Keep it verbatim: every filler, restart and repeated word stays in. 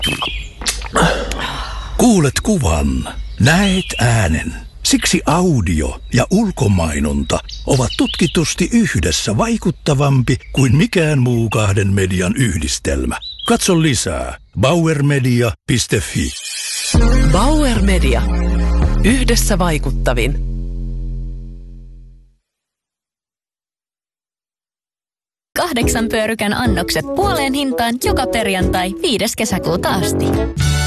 Kuulet kuvan, näet äänen. Siksi audio ja ulkomainonta ovat tutkitusti yhdessä vaikuttavampi kuin mikään muu kahden median yhdistelmä. Katso lisää bauer media piste fi. Bauer Media. Yhdessä vaikuttavin. Kahdeksan pyörykän annokset puoleen hintaan joka perjantai viides kesäkuuta asti.